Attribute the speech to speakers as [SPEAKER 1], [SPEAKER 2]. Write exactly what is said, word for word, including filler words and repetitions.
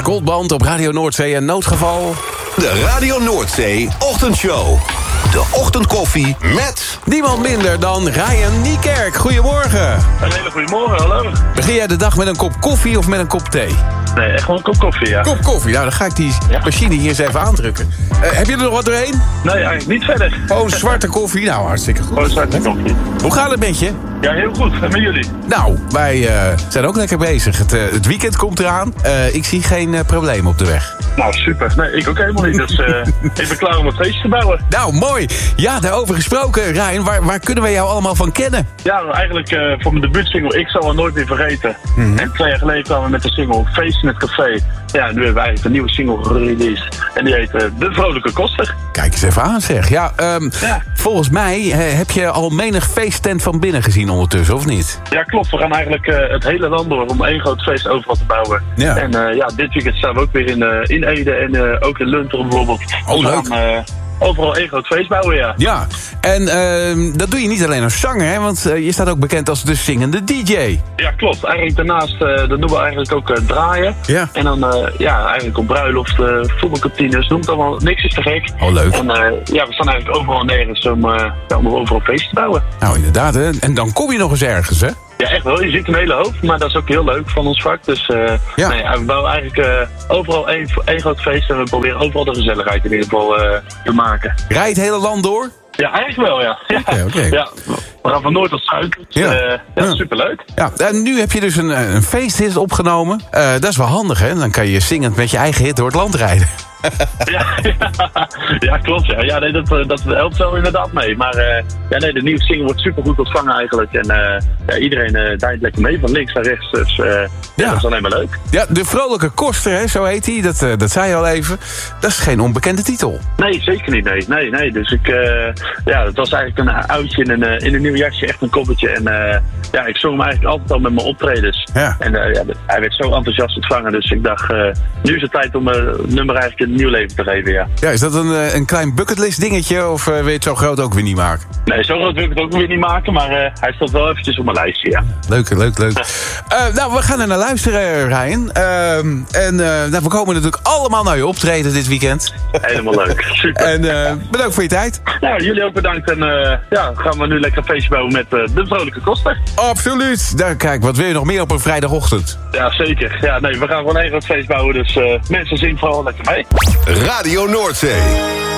[SPEAKER 1] Goldband op Radio Noordzee en Noodgeval.
[SPEAKER 2] De Radio Noordzee Ochtendshow. De ochtendkoffie met...
[SPEAKER 1] niemand minder dan Ryan Niekerk. Goedemorgen.
[SPEAKER 3] Een hele goede morgen, hallo.
[SPEAKER 1] Begin jij de dag met een kop koffie of met een kop thee?
[SPEAKER 3] Nee, echt gewoon een kop koffie, ja.
[SPEAKER 1] Kop koffie, nou dan ga ik die ja. machine hier eens even aandrukken. Uh, heb je er nog wat doorheen?
[SPEAKER 3] Nee, eigenlijk niet verder.
[SPEAKER 1] Oh, zwarte koffie, nou hartstikke goed.
[SPEAKER 3] Oh, zwarte koffie.
[SPEAKER 1] Hoe gaat het met je?
[SPEAKER 3] Ja, heel goed. En met jullie?
[SPEAKER 1] Nou, wij uh, zijn ook lekker bezig. Het, uh, het weekend komt eraan. Uh, ik zie geen uh, probleem op de weg.
[SPEAKER 3] Nou, super. Nee, ik ook helemaal niet. Dus uh, ik ben klaar om een feestje te bouwen.
[SPEAKER 1] Nou, mooi. Ja, daarover gesproken. Ryan, waar, waar kunnen wij jou allemaal van kennen?
[SPEAKER 3] Ja, nou, eigenlijk uh, voor mijn debuutsingle Ik Zal Het Nooit Meer Vergeten. Mm-hmm. En twee jaar geleden kwamen we met de single Feest in het Café. Ja, nu hebben we eigenlijk een nieuwe single gereleased. En die heet uh, De Vrolijke Koster.
[SPEAKER 1] Kijk eens even aan, zeg. Ja, um, ja. Volgens mij he, heb je al menig feesttent van binnen gezien ondertussen, of niet?
[SPEAKER 3] Ja, klopt. We gaan eigenlijk uh, het hele land door om één groot feest overal te bouwen. Ja. En uh, ja, dit weekend staan we ook weer in, uh, in Ede en uh, ook in Lunteren bijvoorbeeld.
[SPEAKER 1] Oh, leuk.
[SPEAKER 3] We gaan, uh, overal één groot feest bouwen, ja.
[SPEAKER 1] Ja, en uh, dat doe je niet alleen als zanger, hè? Want uh, je staat ook bekend als de zingende D J.
[SPEAKER 3] Ja, klopt. Eigenlijk daarnaast, uh, dat doen we eigenlijk ook uh, draaien. Ja. En dan, uh, ja, eigenlijk op bruiloft, uh, voetbalkantines, noem het allemaal, niks is te gek.
[SPEAKER 1] Oh, leuk.
[SPEAKER 3] En uh, ja, we staan eigenlijk overal nergens om, uh, ja, om overal feest te bouwen.
[SPEAKER 1] Nou, inderdaad, hè. En dan kom je nog eens ergens, hè?
[SPEAKER 3] Ja, echt wel. Je ziet een hele hoop, maar dat is ook heel leuk van ons vak. Dus uh, ja. nee, we bouwen eigenlijk uh, overal één, één groot feest en we proberen overal de gezelligheid in ieder geval uh, te maken.
[SPEAKER 1] Rij het hele land door?
[SPEAKER 3] Ja, eigenlijk wel, ja. Ja.
[SPEAKER 1] Okay, okay.
[SPEAKER 3] Ja, we gaan van noord tot zuid. Dus, ja. Uh, ja, ja. Superleuk.
[SPEAKER 1] Ja, en nu heb je dus een, een feesthit opgenomen. Uh, dat is wel handig, hè? Dan kan je zingend met je eigen hit door het land rijden.
[SPEAKER 3] ja, ja, ja, klopt. Ja, ja nee, dat, dat helpt zo inderdaad mee. Maar uh, ja, nee, de nieuwe single wordt super goed ontvangen eigenlijk. En uh, ja, iedereen uh, draait lekker mee, van links naar rechts. Dus uh, ja. Ja, dat is alleen maar leuk. Ja,
[SPEAKER 1] De Vrolijke Koster, hè, zo heet hij. Dat, uh, dat zei je al even. Dat is geen onbekende titel.
[SPEAKER 3] Nee, zeker niet. Nee, nee, nee. Dus ik, uh, ja, het was eigenlijk een uitje in een, in een nieuw jasje, echt een koffertje. En uh, ja, ik zong hem eigenlijk altijd al met mijn optredens. Ja. En uh, ja, hij werd zo enthousiast ontvangen. Dus ik dacht, uh, nu is het tijd om uh, het nummer eigenlijk een nieuw leven te geven, ja. Ja,
[SPEAKER 1] is dat een, een klein bucketlist dingetje of uh, wil je het zo groot ook weer niet maken?
[SPEAKER 3] Nee, zo groot wil ik het ook weer niet maken, maar uh, hij staat wel eventjes op mijn lijstje, ja.
[SPEAKER 1] Leuk, leuk, leuk. uh, nou, we gaan er naar luisteren, Ryan. Uh, en uh, nou, we komen natuurlijk allemaal naar je optreden dit weekend.
[SPEAKER 3] Helemaal leuk, super.
[SPEAKER 1] En uh, bedankt voor je tijd.
[SPEAKER 3] Nou, jullie ook bedankt en uh, ja, gaan we nu lekker een feestje bouwen met uh, De Vrolijke Koster.
[SPEAKER 1] Absoluut. Daar, kijk, wat wil je nog meer op een vrijdagochtend?
[SPEAKER 3] Ja, zeker. Ja, nee, we gaan gewoon één groot feest bouwen, dus uh, mensen zien vooral lekker mee.
[SPEAKER 2] Radio Noordzee.